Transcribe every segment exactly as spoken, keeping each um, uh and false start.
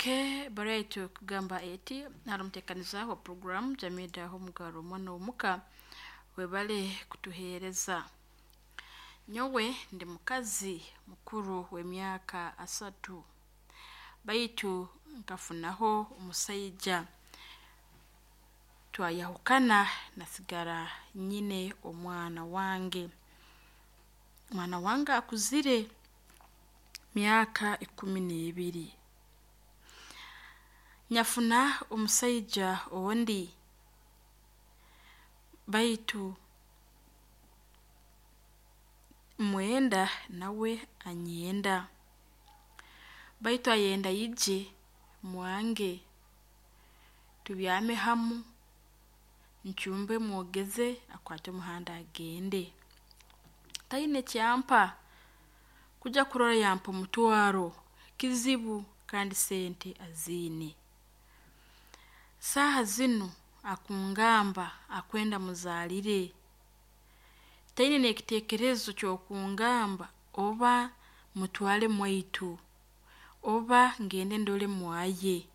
Okay, baraitu kugamba eti nalumutekaniza wa program Jamida ho mugaro mwana omuka webale kutuhereza. Nyowe ndi mukazi mukuru w'emyaka asatu. Baitu nkafunaho umusayija. Twayahukana nasigara nyine omwana wange. Mwana wange akuzire myaka ikumi n'ebiri. Nyafuna umusayija ondi baitu mwenda nawe anyenda. Baitu ayenda yije mwange tubyame hamu nchumbe mwogeze akwate muhanda agende. Taine kyampa kuja kurora yampa mutwaro kizibu kandi sente azine. Saha zino akungamba akwenda muzalire. Taine nekitekerezo kyo kungamba oba mutwale mwaitu oba ngende ndole mwaye.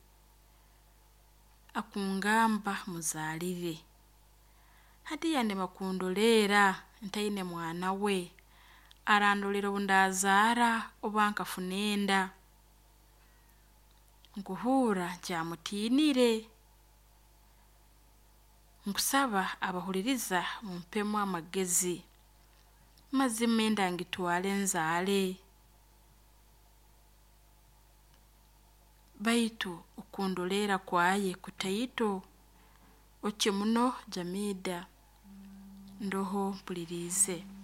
Akungamba muzalire. Hati yande makundolera ntaine mwana we. Arandolera undazara oba nkafunenda. Nkuhura kyamutinire. Nkusaba abahuliriza mumpemu amagezi. Mazimenda ngitwale nzale. Baitu ukundolera kwaye kutaito. Oche muno Jamida. Ndoho mpulirize.